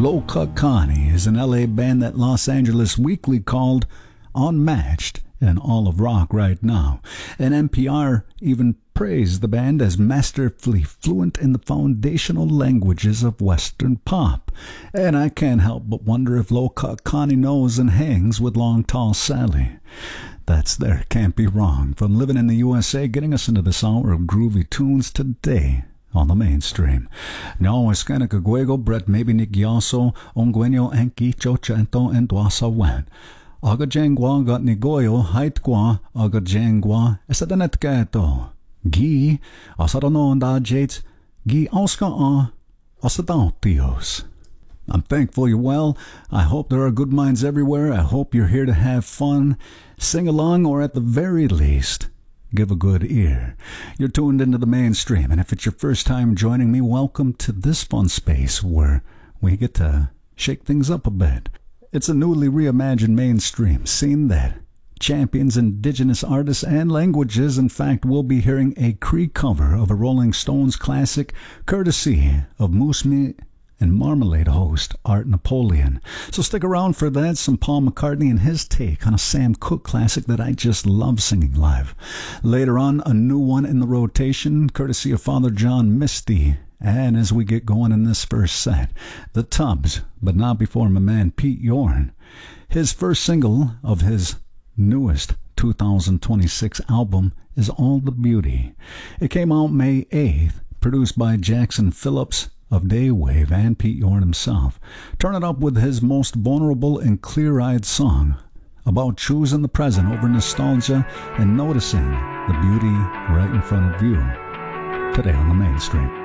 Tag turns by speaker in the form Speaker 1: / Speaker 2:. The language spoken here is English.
Speaker 1: Loca is an LA band that Los Angeles Weekly called unmatched in all of rock right now. And NPR even praised the band as masterfully fluent in the foundational languages of Western pop. And I can't help but wonder if Loca knows and hangs with Long Tall Sally. That's there, can't be wrong. From living in the USA, getting us into this hour of groovy tunes today on the mainstream. No escana que juego, Brett maybe Nigyoso, Onguenyo Enki, Chochento, and Dwasa Wen. Aga jengwa got nigoyo, haitkwa, aga jengwa, esadanet gato. Gi, asadono da jates, gi auska asadontios. I'm thankful you're well. I hope there are good minds everywhere. I hope you're here to have fun, sing along, or at the very least, give a good ear. You're tuned into the mainstream, and if it's your first time joining me, welcome to this fun space where we get to shake things up a bit. It's a newly reimagined mainstream scene that champions indigenous artists and languages. In fact, we'll be hearing a Cree cover of a Rolling Stones classic, courtesy of Moose Meat and Marmalade host Art Napoleon. So stick around for that, some Paul McCartney and his take on a Sam Cooke classic that I just love singing live. Later on, a new one in the rotation, courtesy of Father John Misty. And as we get going in this first set, The Tubbs, but not before my man Pete Yorn. His first single of his newest 2026 album is All the Beauty. It came out May 8th, produced by Jackson Phillips of Daywave and Pete Yorn himself. Turn it up with his most vulnerable and clear-eyed song about choosing the present over nostalgia and noticing the beauty right in front of you. Today on the mainstream.